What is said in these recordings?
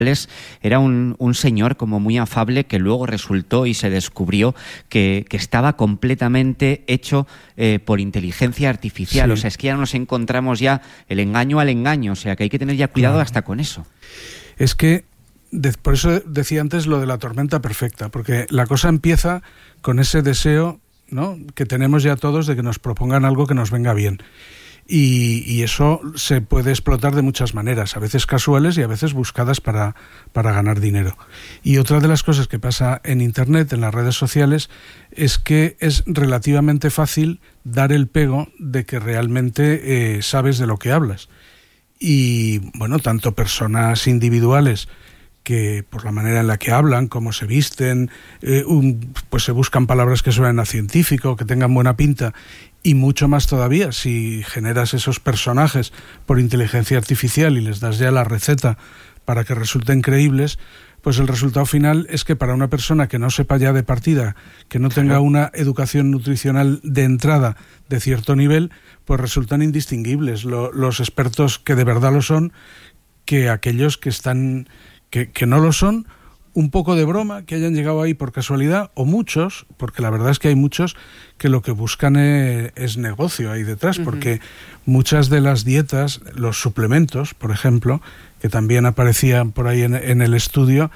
era un señor como muy afable que luego resultó y se descubrió que estaba completamente hecho por inteligencia artificial. Sí. O sea, es que ya nos encontramos ya el engaño al engaño, o sea, que hay que tener ya cuidado hasta con eso. Es que, por eso decía antes lo de la tormenta perfecta, porque la cosa empieza con ese deseo, ¿no?, que tenemos ya todos de que nos propongan algo que nos venga bien. Y eso se puede explotar de muchas maneras, a veces casuales y a veces buscadas para ganar dinero. Y otra de las cosas que pasa en Internet, en las redes sociales, es que es relativamente fácil dar el pego de que realmente sabes de lo que hablas. Y bueno, tanto personas individuales que por la manera en la que hablan, cómo se visten, pues se buscan palabras que suenen a científico, que tengan buena pinta, y mucho más todavía si generas esos personajes por inteligencia artificial y les das ya la receta para que resulten creíbles, pues el resultado final es que para una persona que no sepa ya de partida, que no tenga una educación nutricional de entrada de cierto nivel, pues resultan indistinguibles los expertos que de verdad lo son, que aquellos que están que no lo son, un poco de broma, que hayan llegado ahí por casualidad, o muchos, porque la verdad es que hay muchos que lo que buscan es negocio ahí detrás, porque muchas de las dietas, los suplementos, por ejemplo, que también aparecían por ahí en el estudio,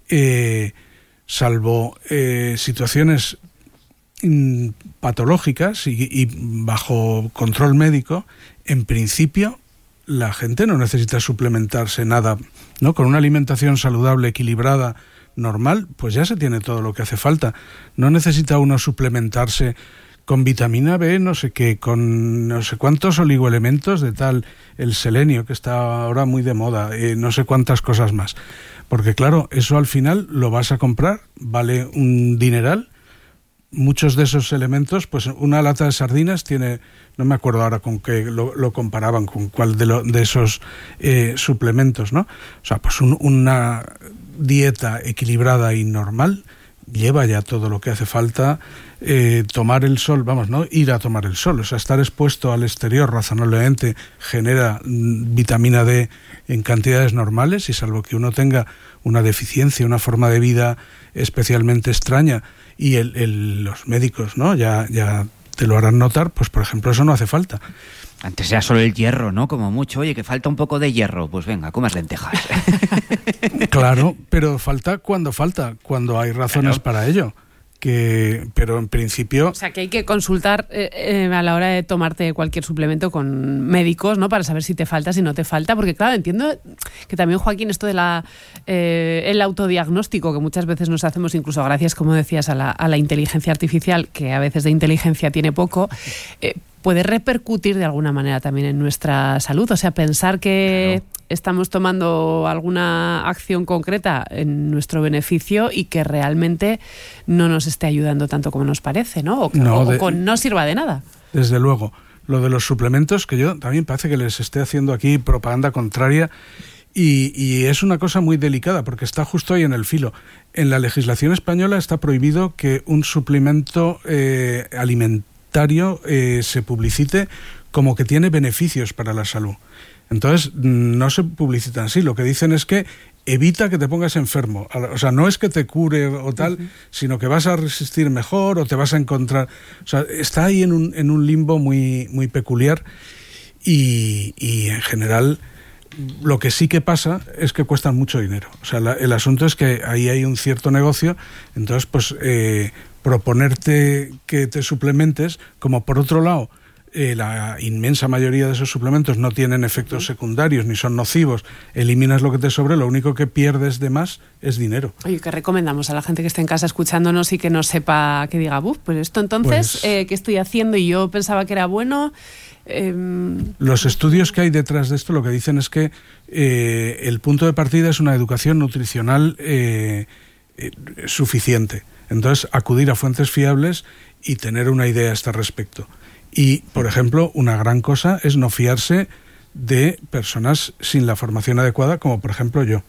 salvo situaciones patológicas y bajo control médico, en principio la gente no necesita suplementarse nada, ¿no? Con una alimentación saludable, equilibrada, normal, pues ya se tiene todo lo que hace falta. No necesita uno suplementarse con vitamina B, no sé qué, con no sé cuántos oligoelementos de tal, el selenio, que está ahora muy de moda, no sé cuántas cosas más. Porque claro, eso al final lo vas a comprar, vale un dineral. Muchos de esos elementos, pues una lata de sardinas tiene, no me acuerdo ahora con qué lo comparaban, con cuál de esos suplementos, ¿no? O sea, pues una dieta equilibrada y normal lleva ya todo lo que hace falta. Tomar el sol, vamos, ¿no? Ir a tomar el sol, o sea, estar expuesto al exterior razonablemente genera vitamina D en cantidades normales, y salvo que uno tenga una deficiencia, una forma de vida especialmente extraña, y los médicos, ¿no?, ya te lo harán notar, pues por ejemplo eso no hace falta. Antes era solo el hierro, ¿no? Como mucho, oye, que falta un poco de hierro, pues venga, comas lentejas. Claro, pero falta, cuando hay razones para ello. Pero en principio... O sea, que hay que consultar a la hora de tomarte cualquier suplemento con médicos, ¿no?, para saber si te falta, si no te falta, porque claro, entiendo que también, Joaquín, esto de el autodiagnóstico que muchas veces nos hacemos, incluso gracias, como decías, a la inteligencia artificial, que a veces de inteligencia tiene poco, puede repercutir de alguna manera también en nuestra salud. O sea, pensar que estamos tomando alguna acción concreta en nuestro beneficio y que realmente no nos esté ayudando tanto como nos parece, ¿no? O que no sirva de nada. Desde luego. Lo de los suplementos, que yo también parece que les esté haciendo aquí propaganda contraria, y es una cosa muy delicada porque está justo ahí en el filo. En la legislación española está prohibido que un suplemento alimentario se publicite como que tiene beneficios para la salud. Entonces, no se publicitan así. Lo que dicen es que evita que te pongas enfermo. O sea, no es que te cure o tal, sino que vas a resistir mejor o te vas a encontrar... O sea, está ahí en un limbo muy, muy peculiar, y en general lo que sí que pasa es que cuestan mucho dinero. O sea, el asunto es que ahí hay un cierto negocio. Entonces, pues, proponerte que te suplementes, como por otro lado... la inmensa mayoría de esos suplementos no tienen efectos secundarios ni son nocivos, eliminas lo que te sobre, lo único que pierdes de más es dinero. Oye, ¿qué recomendamos a la gente que esté en casa escuchándonos y que no sepa, que diga, pues esto entonces, ¿qué estoy haciendo? Y yo pensaba que era bueno. Los estudios que hay detrás de esto lo que dicen es que el punto de partida es una educación nutricional suficiente. Entonces, acudir a fuentes fiables y tener una idea a este respecto. Y, por ejemplo, una gran cosa es no fiarse de personas sin la formación adecuada, como por ejemplo yo.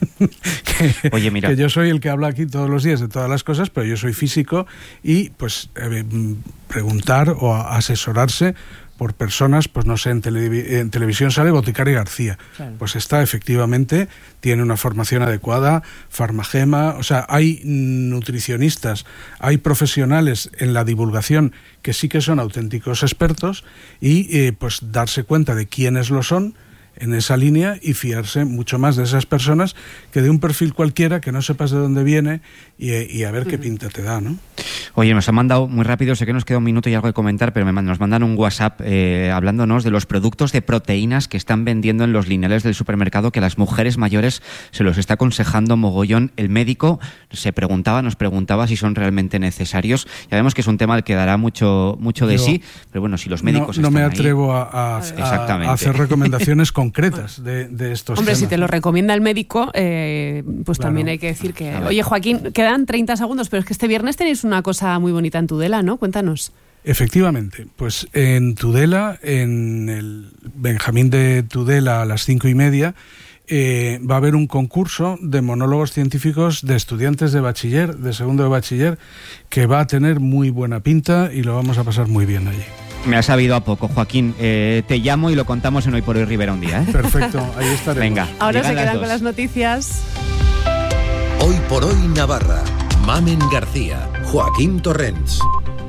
Oye, mira, que yo soy el que habla aquí todos los días de todas las cosas, pero yo soy físico, y pues preguntar o asesorarse por personas, pues no sé, en televisión sale Boticari García. Claro. Pues esta efectivamente tiene una formación adecuada, Farmagema, o sea, hay nutricionistas, hay profesionales en la divulgación que sí que son auténticos expertos y pues darse cuenta de quiénes lo son en esa línea y fiarse mucho más de esas personas que de un perfil cualquiera que no sepas de dónde viene y a ver qué pinta te da, ¿no? Oye, nos han mandado muy rápido, sé que nos queda un minuto y algo de comentar, pero nos mandan un WhatsApp hablándonos de los productos de proteínas que están vendiendo en los lineales del supermercado, que a las mujeres mayores se los está aconsejando mogollón. El médico nos preguntaba si son realmente necesarios. Ya vemos que es un tema que dará mucho de sí, pero bueno, si los médicos no me están atrevo a hacer recomendaciones concretas de estos Hombre, temas. si te lo recomienda el médico, pues claro, también hay que decir que... Oye, Joaquín, quedan 30 segundos, pero es que este viernes tenéis una cosa muy bonita en Tudela, ¿no? Cuéntanos. Efectivamente, pues en Tudela, en el Benjamín de Tudela a las 5:30, va a haber un concurso de monólogos científicos de estudiantes de bachiller, de segundo de bachiller, que va a tener muy buena pinta y lo vamos a pasar muy bien allí. Me ha sabido a poco, Joaquín. Te llamo y lo contamos en Hoy por Hoy Rivera un día, ¿eh? Perfecto, ahí estaremos. Venga, ahora se quedan con las noticias. Hoy por Hoy Navarra. Mamen García, Joaquín Torrents.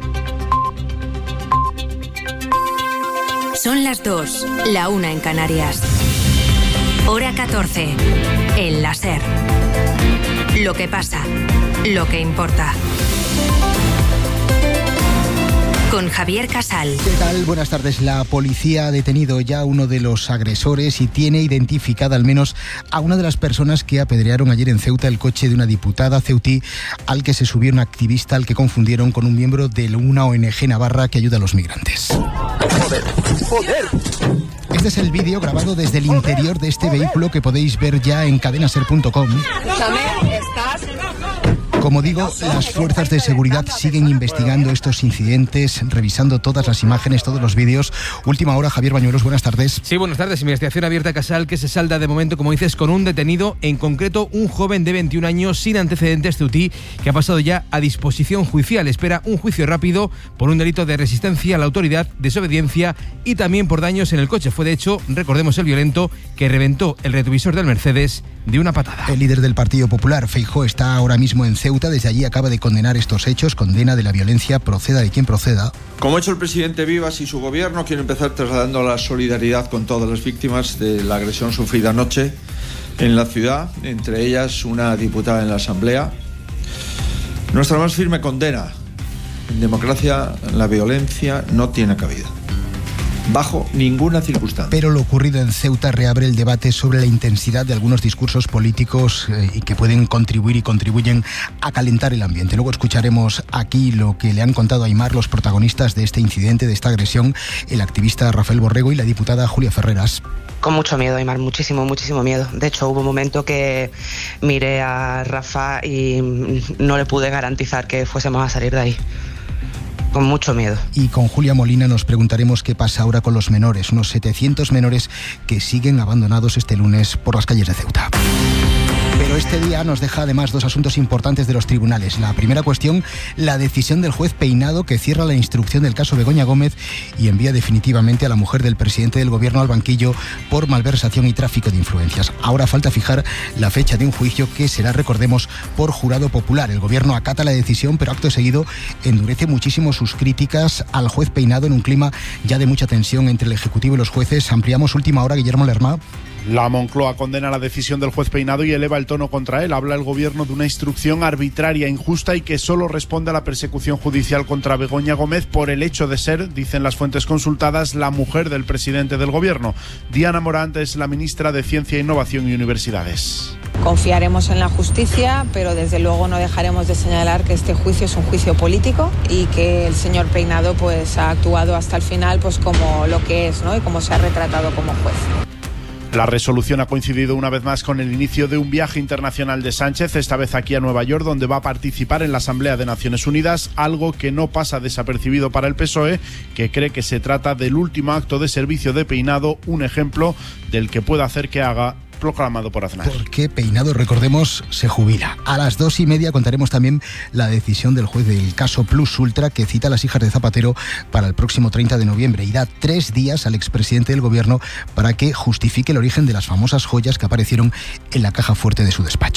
Son las 2, la 1 en Canarias. Hora 14, el la SER. Lo que pasa, lo que importa. Con Javier Casal. ¿Qué tal? Buenas tardes. La policía ha detenido ya a uno de los agresores y tiene identificada al menos a una de las personas que apedrearon ayer en Ceuta el coche de una diputada ceutí al que se subió un activista al que confundieron con un miembro de una ONG navarra que ayuda a los migrantes. ¡Joder! Este es el vídeo grabado desde el interior de este vehículo que podéis ver ya en cadenaser.com. Como digo, las fuerzas de seguridad siguen investigando estos incidentes, revisando todas las imágenes, todos los vídeos. Última hora, Javier Bañuelos, buenas tardes. Sí, buenas tardes. Investigación abierta, Casal, que se salda de momento, como dices, con un detenido, en concreto un joven de 21 años sin antecedentes ceutí, que ha pasado ya a disposición judicial. Espera un juicio rápido por un delito de resistencia a la autoridad, desobediencia y también por daños en el coche. Fue, de hecho, recordemos, el violento que reventó el retrovisor del Mercedes de una patada. El líder del Partido Popular, Feijóo, está ahora mismo en Ceuta. Desde allí acaba de condenar estos hechos, condena de la violencia, proceda de quien proceda. Como ha hecho el presidente Vivas y su gobierno, quiero empezar trasladando la solidaridad con todas las víctimas de la agresión sufrida anoche en la ciudad, entre ellas una diputada en la Asamblea. Nuestra más firme condena. En democracia la violencia no tiene cabida, bajo ninguna circunstancia. Pero lo ocurrido en Ceuta reabre el debate sobre la intensidad de algunos discursos políticos y que pueden contribuir y contribuyen a calentar el ambiente. Luego escucharemos aquí lo que le han contado a Aimar los protagonistas de este incidente, de esta agresión, el activista Rafael Borrego y la diputada Julia Ferreras. Con mucho miedo, Aimar, muchísimo miedo. De hecho, hubo un momento que miré a Rafa y no le pude garantizar que fuésemos a salir de ahí. Con mucho miedo. Y con Julia Molina nos preguntaremos qué pasa ahora con los menores, unos 700 menores que siguen abandonados este lunes por las calles de Ceuta. Pero este día nos deja además dos asuntos importantes de los tribunales. La primera cuestión, la decisión del juez Peinado, que cierra la instrucción del caso Begoña Gómez y envía definitivamente a la mujer del presidente del gobierno al banquillo por malversación y tráfico de influencias. Ahora falta fijar la fecha de un juicio que será, recordemos, por jurado popular. El gobierno acata la decisión, pero acto seguido endurece muchísimo sus críticas al juez Peinado en un clima ya de mucha tensión entre el Ejecutivo y los jueces. Ampliamos última hora, Guillermo Lerma. La Moncloa condena la decisión del juez Peinado y eleva el tono contra él. Habla el gobierno de una instrucción arbitraria, injusta y que solo responde a la persecución judicial contra Begoña Gómez por el hecho de ser, dicen las fuentes consultadas, la mujer del presidente del gobierno. Diana Morant es la ministra de Ciencia, Innovación y Universidades. Confiaremos en la justicia, pero desde luego no dejaremos de señalar que este juicio es un juicio político y que el señor Peinado pues ha actuado hasta el final pues como lo que es, ¿no? Y como se ha retratado como juez. La resolución ha coincidido una vez más con el inicio de un viaje internacional de Sánchez, esta vez aquí a Nueva York, donde va a participar en la Asamblea de Naciones Unidas, algo que no pasa desapercibido para el PSOE, que cree que se trata del último acto de servicio de Peinado, un ejemplo del que puede hacer que haga proclamado por Aznar. Porque Peinado, recordemos, se jubila. A las 2:30 contaremos también la decisión del juez del caso Plus Ultra, que cita a las hijas de Zapatero para el próximo 30 de noviembre y da 3 días al expresidente del gobierno para que justifique el origen de las famosas joyas que aparecieron en la caja fuerte de su despacho.